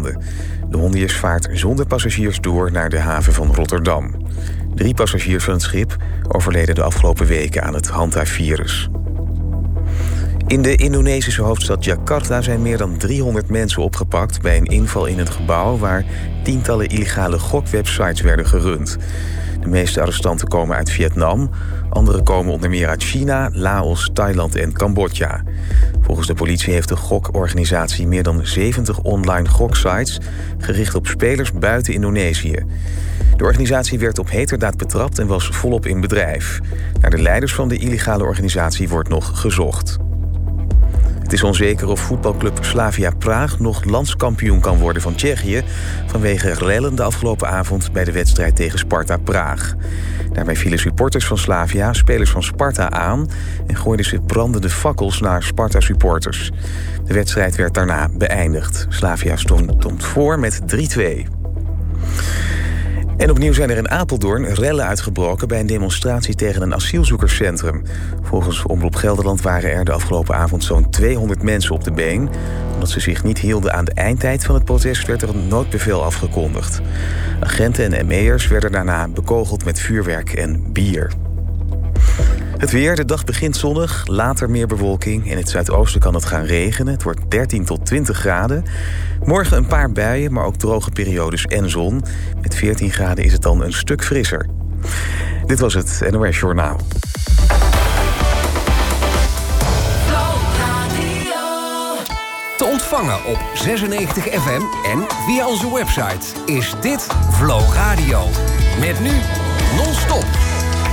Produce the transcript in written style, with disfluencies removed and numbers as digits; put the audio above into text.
branden. De Hondius vaart zonder passagiers door naar de haven van Rotterdam. 3 passagiers van het schip overleden de afgelopen weken aan het Hanta-virus. In de Indonesische hoofdstad Jakarta zijn meer dan 300 mensen opgepakt bij een inval in een gebouw waar tientallen illegale gokwebsites werden gerund. De meeste arrestanten komen uit Vietnam, andere komen onder meer uit China, Laos, Thailand en Cambodja. Volgens de politie heeft de gokorganisatie meer dan 70 online goksites gericht op spelers buiten Indonesië. De organisatie werd op heterdaad betrapt en was volop in bedrijf. Naar de leiders van de illegale organisatie wordt nog gezocht. Het is onzeker of voetbalclub Slavia Praag nog landskampioen kan worden van Tsjechië vanwege rellen de afgelopen avond bij de wedstrijd tegen Sparta Praag. Daarbij vielen supporters van Slavia spelers van Sparta aan en gooiden ze brandende fakkels naar Sparta-supporters. De wedstrijd werd daarna beëindigd. Slavia stond voor met 3-2. En opnieuw zijn er in Apeldoorn rellen uitgebroken bij een demonstratie tegen een asielzoekerscentrum. Volgens Omroep Gelderland waren er de afgelopen avond zo'n 200 mensen op de been. Omdat ze zich niet hielden aan de eindtijd van het protest werd er een noodbevel afgekondigd. Agenten en ME'ers werden daarna bekogeld met vuurwerk en bier. Het weer, de dag begint zonnig, later meer bewolking. In het zuidoosten kan het gaan regenen. Het wordt 13 tot 20 graden. Morgen een paar buien, maar ook droge periodes en zon. Met 14 graden is het dan een stuk frisser. Dit was het NOS Journaal. Te ontvangen op 96 FM en via onze website is dit Flow Radio. Met nu non-stop